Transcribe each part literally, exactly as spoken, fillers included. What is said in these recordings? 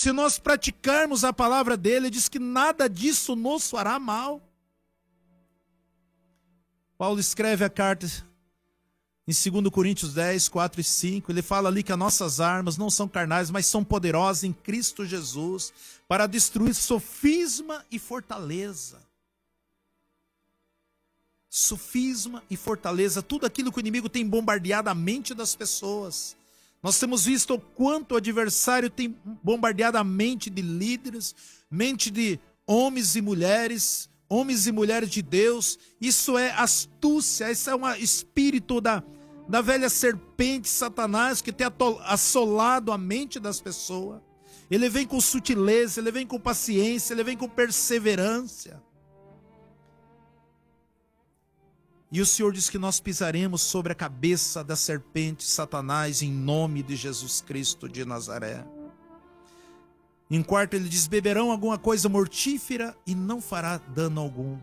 se nós praticarmos a palavra dele, diz que nada disso nos fará mal. Paulo escreve a carta em dois Coríntios dez, quatro e cinco, ele fala ali que as nossas armas não são carnais, mas são poderosas em Cristo Jesus, para destruir sofisma e fortaleza. Sofisma e fortaleza, tudo aquilo que o inimigo tem bombardeado a mente das pessoas. Nós temos visto o quanto o adversário tem bombardeado a mente de líderes, mente de homens e mulheres, homens e mulheres de Deus. Isso é astúcia, isso é um espírito da, da velha serpente, Satanás, que tem assolado a mente das pessoas. Ele vem com sutileza, ele vem com paciência, ele vem com perseverança. E o Senhor diz que nós pisaremos sobre a cabeça da serpente, Satanás, em nome de Jesus Cristo de Nazaré. Em quarto ele diz, beberão alguma coisa mortífera e não fará dano algum.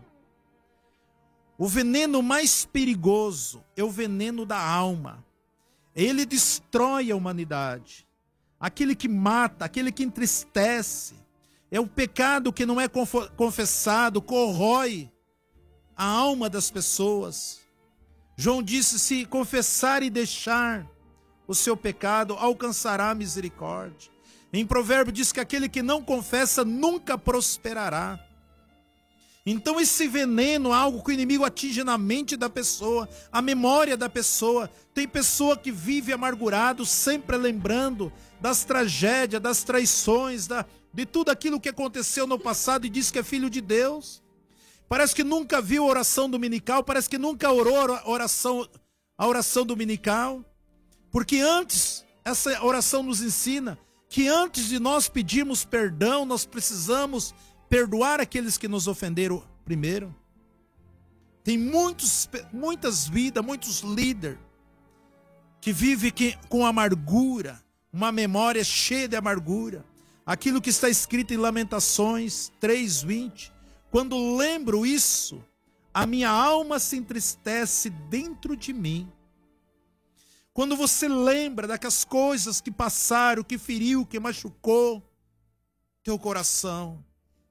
O veneno mais perigoso é o veneno da alma. Ele destrói a humanidade. Aquele que mata, aquele que entristece. É o pecado que não é confessado, corrói a alma das pessoas. João disse, se confessar e deixar o seu pecado, alcançará a misericórdia. Em Provérbio diz que aquele que não confessa nunca prosperará. Então esse veneno é algo que o inimigo atinge na mente da pessoa, a memória da pessoa. Tem pessoa que vive amargurado, sempre lembrando das tragédias, das traições, da, de tudo aquilo que aconteceu no passado e diz que é filho de Deus. Parece que nunca viu a oração dominical, parece que nunca orou a oração, a oração dominical. Porque antes, essa oração nos ensina que antes de nós pedirmos perdão, nós precisamos perdoar aqueles que nos ofenderam primeiro. Tem muitos, muitas vidas, muitos líderes que vivem com amargura, uma memória cheia de amargura. Aquilo que está escrito em Lamentações três, vinte. Quando lembro isso, a minha alma se entristece dentro de mim. Quando você lembra daquelas coisas que passaram, que feriu, que machucou teu coração,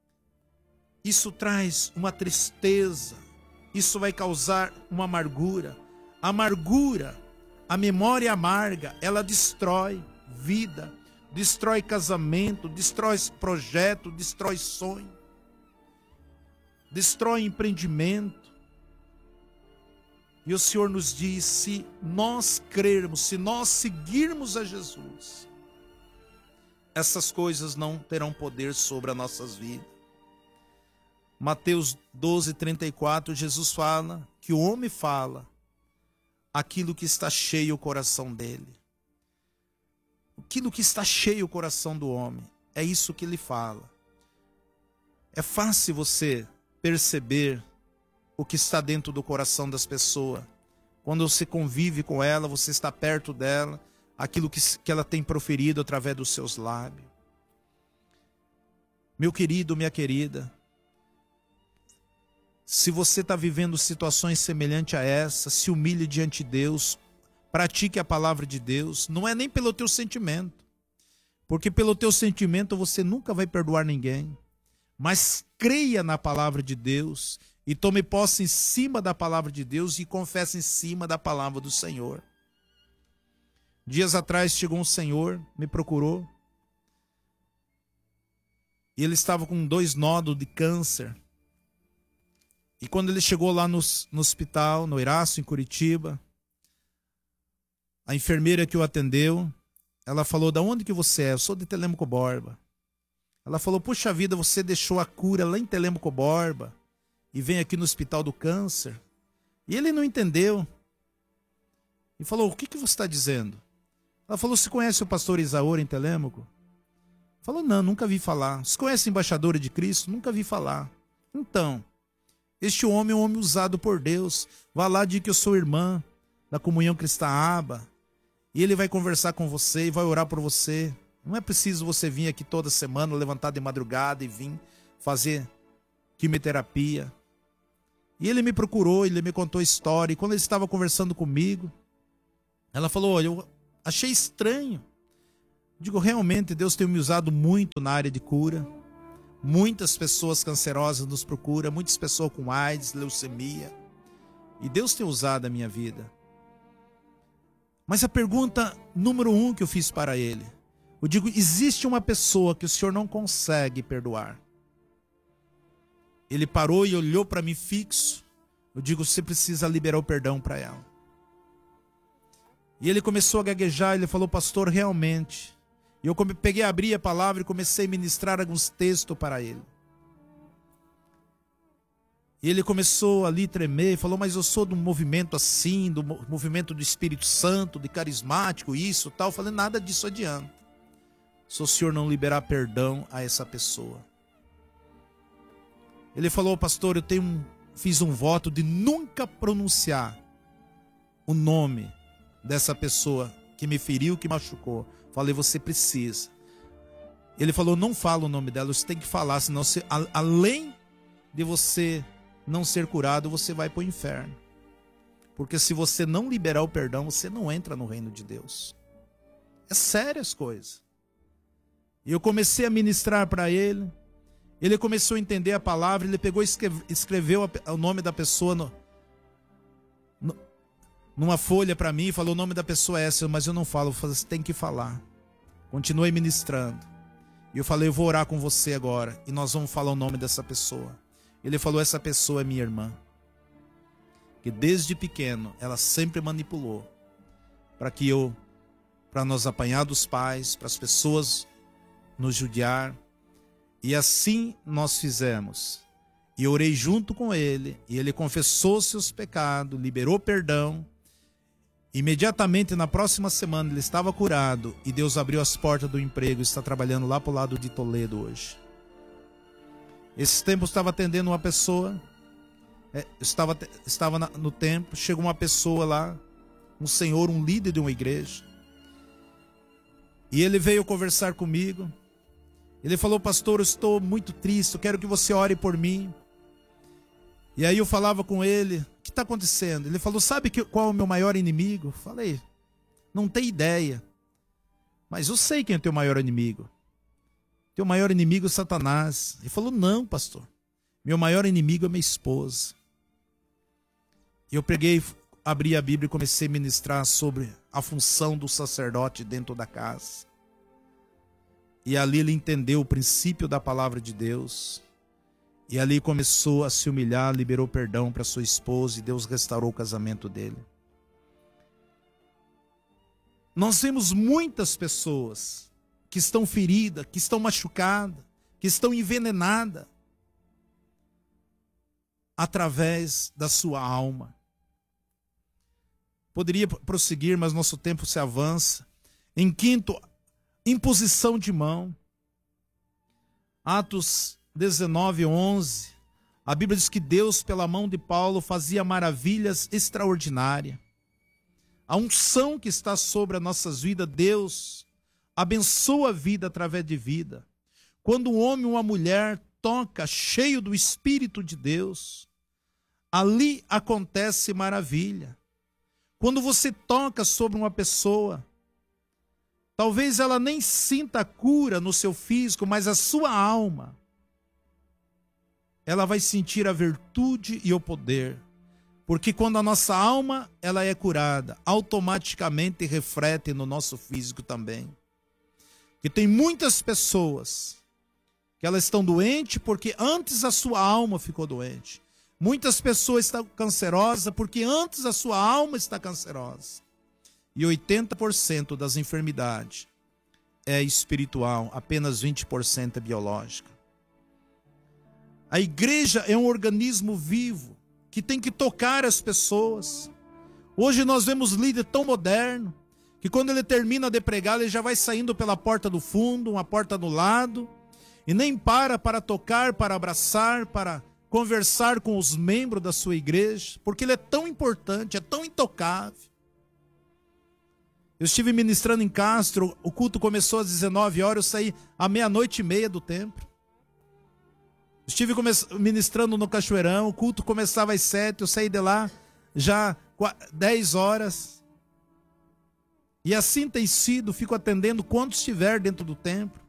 isso traz uma tristeza, isso vai causar uma amargura. A amargura, a memória amarga, ela destrói vida, destrói casamento, destrói projeto, destrói sonho, destrói empreendimento. E o Senhor nos diz, se nós crermos, se nós seguirmos a Jesus, essas coisas não terão poder sobre as nossas vidas. Mateus doze, trinta e quatro, Jesus fala que o homem fala aquilo que está cheio o coração dele. Aquilo que está cheio o coração do homem, é isso que ele fala. É fácil você perceber o que está dentro do coração das pessoas. Quando você convive com ela, você está perto dela, aquilo que, que ela tem proferido através dos seus lábios. Meu querido, minha querida, se você está vivendo situações semelhantes a essa, se humilhe diante de Deus, pratique a palavra de Deus, não é nem pelo teu sentimento, porque pelo teu sentimento você nunca vai perdoar ninguém, mas creia na palavra de Deus e tome posse em cima da palavra de Deus e confesse em cima da palavra do Senhor. Dias atrás chegou um senhor, me procurou, e ele estava com dois nódulos de câncer. E quando ele chegou lá no, no hospital, no Eraço, em Curitiba, a enfermeira que o atendeu, ela falou, da onde que você é? Eu sou de Telêmaco Borba. Ela falou, puxa vida, você deixou a cura lá em Telêmaco Borba e vem aqui no Hospital do Câncer. E ele não entendeu. E falou, o que, que você está dizendo? Ela falou, você conhece o pastor Isaúra em Telêmaco? Falou, não, nunca vi falar. Você conhece a embaixadora de Cristo? Nunca vi falar. Então, este homem é um homem usado por Deus. Vá lá, diga que eu sou irmã da Comunhão Cristã Aba. E ele vai conversar com você e vai orar por você. Não é preciso você vir aqui toda semana, levantar de madrugada e vir fazer quimioterapia. E ele me procurou, ele me contou a história. E quando ele estava conversando comigo, ela falou, olha, eu achei estranho. Digo, realmente Deus tem me usado muito na área de cura. Muitas pessoas cancerosas nos procuram, muitas pessoas com AIDS, leucemia. E Deus tem usado a minha vida. Mas a pergunta número um que eu fiz para ele, eu digo, existe uma pessoa que o Senhor não consegue perdoar. Ele parou e olhou para mim fixo. Eu digo, você precisa liberar o perdão para ela. E ele começou a gaguejar, ele falou, pastor, realmente. E eu peguei, abri a palavra e comecei a ministrar alguns textos para ele. E ele começou ali a tremer e falou, mas eu sou de um movimento assim, do movimento do Espírito Santo, de carismático, isso, tal. Eu falei, nada disso adianta. Se o Senhor não liberar perdão a essa pessoa. Ele falou, pastor, eu tenho um, fiz um voto de nunca pronunciar o nome dessa pessoa que me feriu, que machucou. Falei, você precisa. Ele falou, não fala o nome dela, você tem que falar, senão você, a, além de você não ser curado, você vai para o inferno. Porque se você não liberar o perdão, você não entra no reino de Deus. É sério as coisas. E eu comecei a ministrar para ele. Ele começou a entender a palavra. Ele pegou e escreveu o nome da pessoa no, no, numa folha para mim. Falou, o nome da pessoa é essa, mas eu não falo. Eu falei, você tem que falar. Continuei ministrando. E eu falei, eu vou orar com você agora. E nós vamos falar o nome dessa pessoa. Ele falou, essa pessoa é minha irmã. Que desde pequeno, ela sempre manipulou. Para que eu, para nós apanhar dos pais, para as pessoas nos judiar. E assim nós fizemos. E orei junto com ele. E ele confessou seus pecados, liberou perdão. Imediatamente na próxima semana ele estava curado. E Deus abriu as portas do emprego. Está trabalhando lá para o lado de Toledo hoje. Esse tempo eu estava atendendo uma pessoa. É, estava, estava no templo. Chegou uma pessoa lá. Um senhor, um líder de uma igreja. E ele veio conversar comigo. Ele falou, pastor, eu estou muito triste, eu quero que você ore por mim. E aí eu falava com ele, o que está acontecendo? Ele falou, sabe que, qual é o meu maior inimigo? Eu falei, não tem ideia. Mas eu sei quem é o teu maior inimigo. Teu maior inimigo é Satanás. Ele falou, não, pastor. Meu maior inimigo é minha esposa. E eu peguei, abri a Bíblia e comecei a ministrar sobre a função do sacerdote dentro da casa. E ali ele entendeu o princípio da palavra de Deus. E ali começou a se humilhar, liberou perdão para sua esposa e Deus restaurou o casamento dele. Nós vemos muitas pessoas que estão feridas, que estão machucadas, que estão envenenadas através da sua alma. Poderia prosseguir, mas nosso tempo se avança. Em quinto, imposição de mão. Atos dezenove, onze. A Bíblia diz que Deus, pela mão de Paulo, fazia maravilhas extraordinárias. A unção que está sobre as nossas vidas, Deus abençoa a vida através de vida. Quando um homem ou uma mulher toca cheio do Espírito de Deus, ali acontece maravilha. Quando você toca sobre uma pessoa, talvez ela nem sinta a cura no seu físico, mas a sua alma, ela vai sentir a virtude e o poder. Porque quando a nossa alma ela é curada, automaticamente reflete no nosso físico também. E tem muitas pessoas que elas estão doentes porque antes a sua alma ficou doente. Muitas pessoas estão cancerosas porque antes a sua alma está cancerosa. E oitenta por cento das enfermidades é espiritual, apenas vinte por cento é biológica. A igreja é um organismo vivo que tem que tocar as pessoas. Hoje nós vemos líder tão moderno que quando ele termina de pregar, ele já vai saindo pela porta do fundo, uma porta do lado, e nem para para tocar, para abraçar, para conversar com os membros da sua igreja, porque ele é tão importante, é tão intocável. Eu estive ministrando em Castro, o culto começou às dezenove horas, eu saí à meia-noite e meia do templo. Estive ministrando no Cachoeirão, o culto começava às sete, eu saí de lá já dez horas. E assim tem sido, fico atendendo quantos estiver dentro do templo.